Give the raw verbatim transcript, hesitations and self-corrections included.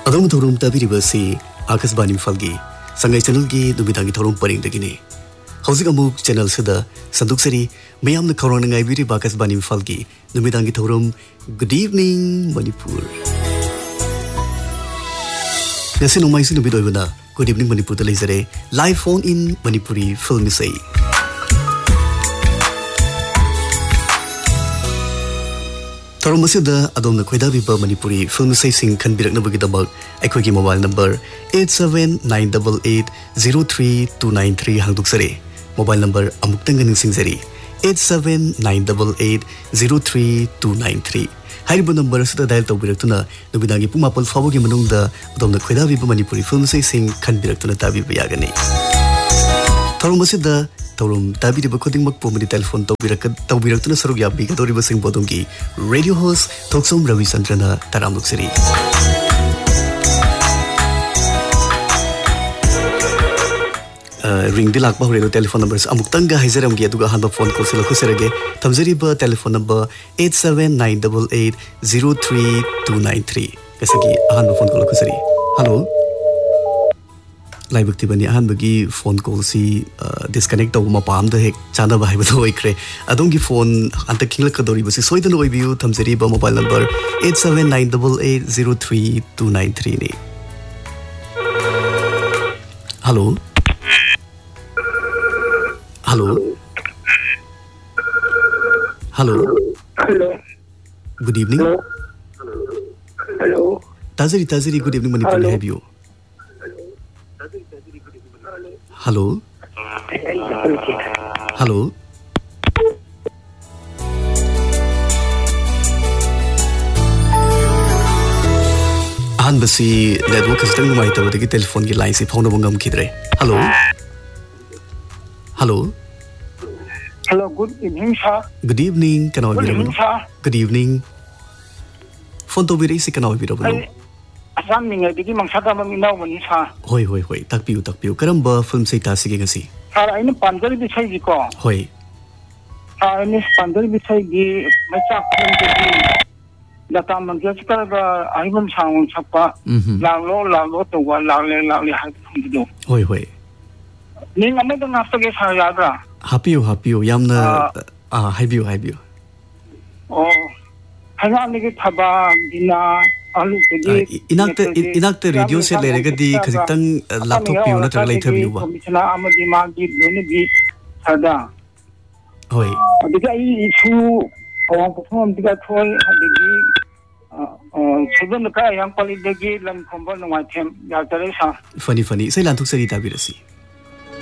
अदम थोरुम ताबिरिबसी Akashvani फलगी Sangai channel की दुबिदांगी थोरुम purring दगिने हौजिक अमुक channel सदा संदुकसरी मयामन खौरांग नाइबिरि Akashvani फलगी दुबिदांगी थोरुम good evening Manipur गसे नोमाइसि नुबिदोइबना good evening Manipur the लेजरे live phone in Manipuri film से theorem मसिदा अदोमना खोइदाबिबा Manipuri film sensing खनबिरकनबगिदमक अखोइगी mobile number eight seven nine eight eight zero three two nine three हांगदुकसरे mobile number अमुक्तंग निंगसिंगजरी eight seven nine eight eight zero three two nine three हाइरिबा number सदा dial तौबिरक्तुना नुबिदांगी पुमापल फाबोगी मनुंगदा अदोमना खोइदाबिबा Manipuri film sensing खनबिरक्तुना ताबिबा यागनी theorem मसिदा तौरम ताबिरिबा खुदिंगमक पोमदि telephone तौबिरक तौबिरक्तुना सरुक याबिगदोरिबा सिंग बोदोंगी radio host थोक्सोम रविचंद्रना तरामलुकसरी ring दि लाकबा होरेनो telephone number अमुक्तंगा हाइजरमगी अदुगा हानबा phone call सिला खुसरगे थमजरिबा telephone number eight seven nine eight eight zero three two nine three कसगी हानबा phone call खुसरी hello लाइबक्ति बनी अहनबगी phone call सी disconnect तब मपाम the heck चानबा हाइबदो ओइक्रे अदोंगी phone अंत खिंगलकदोरिबसी सोइदन ओइबियु थमजरिबा mobile number eight seven nine eight eight zero three two nine three ने hello hello hello hello good evening hello ताजरी ताजरी good evening Manipur have you hello hello अहनबसी network खस्तंग नुमाइतबदगी telephone की line से फाउंडबो ngमखिद्रे hello hello hello good evening sir good evening कना ओबिरबनो good evening phone तो बिरे से कना ओबिरबनो असम निंगदिगी मंगसादा ममिनाव मनि सा होय होय होय ताकपियु ताकपियु करम्बा फिल्म से तासिगे ngasi सर आइने पांजरी बिछाई जिको होय आइने पांजरी बिछाई गी मचा फिल्म के लता मंगेशकर का आइबम सांग छपा लालो लालो तो वा लाले लाले हाय फुंदो होय होय निंग अमे तो नास्तगे सा यादा हापियु हापियु यामना आ हाइबियु हाइबियु ओ हंगानिगे थबा दिना आलू के इनाक्ते इनाक्ते रेडियो से लेरेगदी खजितंग लैपटॉप पियु नत्र लेथबियु बा मिसना अमदि मागी लोनिबी सदा होय अदिगा ई इशू अवां परफॉर्म दिगा थोय अदिगी सेवन का yang paling degi lam khomba nungai them ya tare sa funny funny से लांथुक सरी ताबिरसी